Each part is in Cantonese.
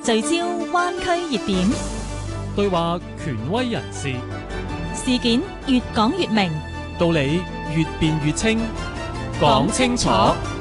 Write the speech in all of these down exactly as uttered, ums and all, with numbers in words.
聚焦灣區熱點， 對話權威人士， 事件越講越明， 道理越辯越清，講清楚。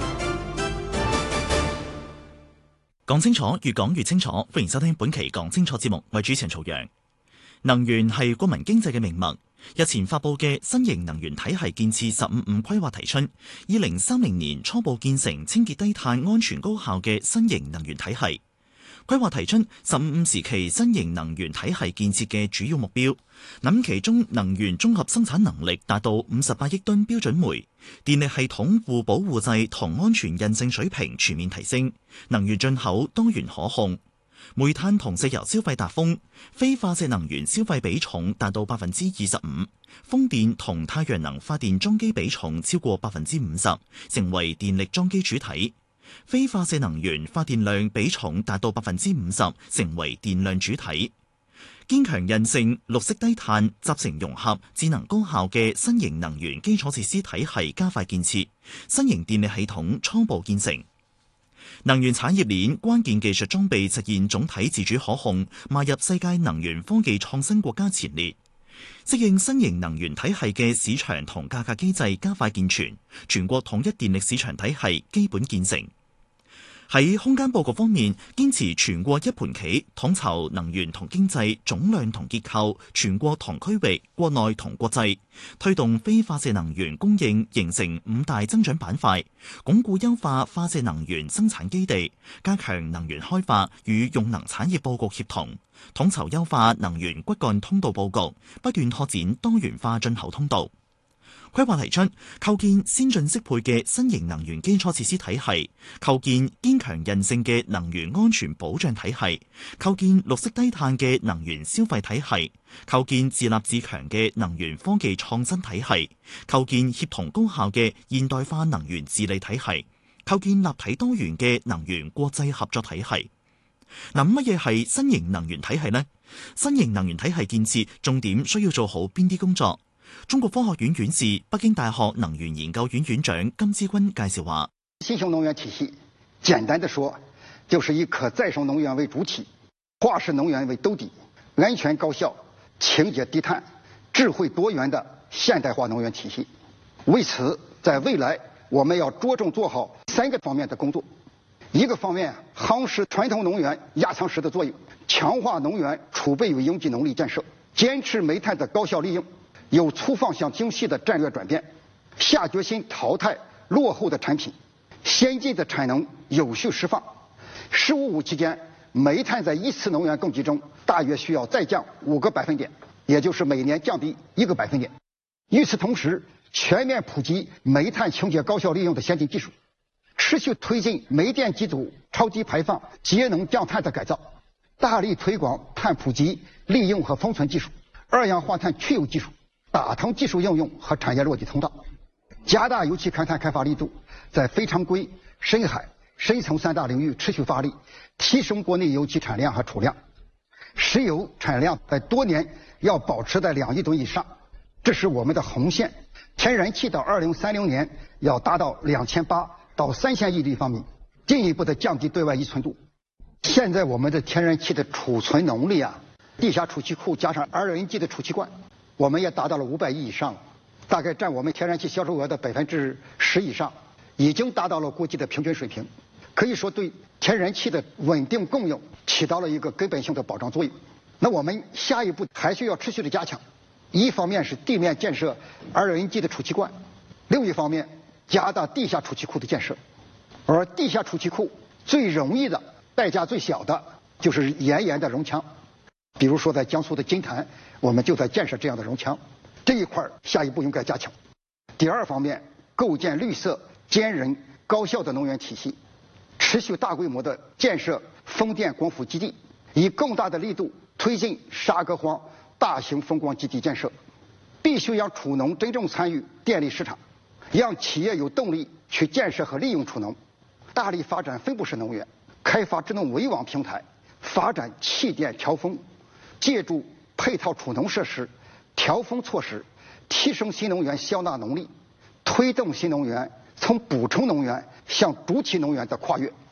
講清楚，越講越清楚。歡迎收聽本期講清楚節目，我係主持人曹陽。能源係國民經濟嘅命脈。日前發佈嘅新型能源體系建設十五五規劃提出，二零三零年初步建成清潔低碳、安全高效嘅新型能源體系。規劃提出十五五時期新型能源體系建設嘅主要目標，諗其中能源綜合生產能力達到五十八億噸標準煤，電力系統互保互濟同安全韌性水平全面提升，能源進口多元可控，煤炭同石油消費達峰，非化石能源消費比重達到百分之二十五，風電同太陽能發電裝機比重超過百分之五十，成為電力裝機主體。非化石能源發電量比重達到百分之五十，成為電量主體。堅強韌性、綠色低碳、集成融合、智能高效嘅新型能源基礎設施體系加快建設，新型電力系統初步建成。能源產業鏈關鍵技術裝備實現總體自主可控，邁入世界能源科技創新國家前列。適應新型能源體系嘅市場同價格機制加快健全，全國統一電力市場體系基本建成。喺空間佈局方面，堅持全國一盤棋，統籌能源同經濟總量同結構，全國同區域、國內同國際，推動非化石能源供應形成五大增長板塊，鞏固優化化石能源生產基地，加強能源開發與用能產業佈局協同，統籌優化能源骨幹通道佈局，不斷拓展多元化進口通道。規劃提出構建先進適配嘅新型能源基礎設施體系，構建堅強韌性嘅能源安全保障體系，構建綠色低碳嘅能源消費體系，構建自立自強嘅能源科技創新體系，構建協同高效嘅現代化能源治理體系，構建立體多元嘅能源國際合作體系。嗱，乜嘢係新型能源體系呢？新型能源體系建設重點需要做好邊啲工作？中國科學院院士、北京大學能源研究院院長金之均介紹話： 新型能源體系，簡單的說，就是以可再生能源為主體，化石能源為兜底，安全高效、清潔低碳、智慧多元的現代化能源體系。為此，在未來我們要着重做好三個方面的工作。一個方面，夯實傳統能源壓艙石的作用，強化能源儲備與應急能力建設，堅持煤炭的高效利用，有粗放向精細的戰略轉變，下決心淘汰落後的產品，先進的產能有序釋放。十五五期間，煤炭在一次能源供給中大約需要再降五個百分點，也就是每年降低一個百分點。與此同時，全面普及煤炭清潔高效利用的先進技術，持續推進煤電機組超低排放、節能降碳的改造，大力推廣碳捕集、利用和封存技術、二氧化碳去油技術、打通技術應用和產業落地通道，加大油氣勘探開發力度，在非常規、深海、深層三大領域持續發力，提升國內油氣產量和儲量。石油產量在多年要保持在兩億噸以上，這是我們的紅線。天然氣到二零三零年要達到兩千八到三千億立方米，進一步的降低對外依存度。現在我們的天然氣的儲存能力啊，地下儲氣庫加上 L N G 的儲氣罐，我們也達到了五百億以上，大概佔我們天然氣銷售額的百分之十以上，已經達到了國際的平均水平，可以說對天然氣的穩定供應起到了一個根本性的保障作用。那我們下一步還需要持續的加強，一方面是地面建設 L N G 的儲氣罐，另一方面加大地下儲氣庫的建設。而地下儲氣庫最容易的、代價最小的就是岩鹽的熔牆，比如說在江蘇的金壇，我們就在建設這樣的熔牆，這一塊下一步應該加強。第二方面，構建綠色、堅韌、高效的能源體系，持續大規模的建設風電光伏基地，以更大的力度推進沙河荒大型風光基地建設，必須讓儲能真正參與電力市場，讓企業有動力去建設和利用儲能，大力發展分布式能源，開發智能圍網平台，發展氣電調峰，借助配套儲能設施、調峰措施，提升新能源消納能力，推動新能源從補充能源向主體能源的跨越。